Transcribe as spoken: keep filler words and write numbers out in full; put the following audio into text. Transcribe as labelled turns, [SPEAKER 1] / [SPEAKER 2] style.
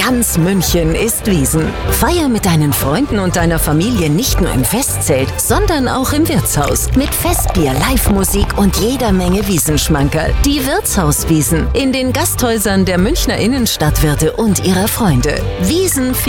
[SPEAKER 1] Ganz München ist Wiesn. Feier mit deinen Freunden und deiner Familie nicht nur im Festzelt, sondern auch im Wirtshaus. Mit Festbier, Live-Musik und jeder Menge Wiesenschmankerl. Die Wirtshauswiesn in den Gasthäusern der Münchner Innenstadtwirte und ihrer Freunde. Wiesn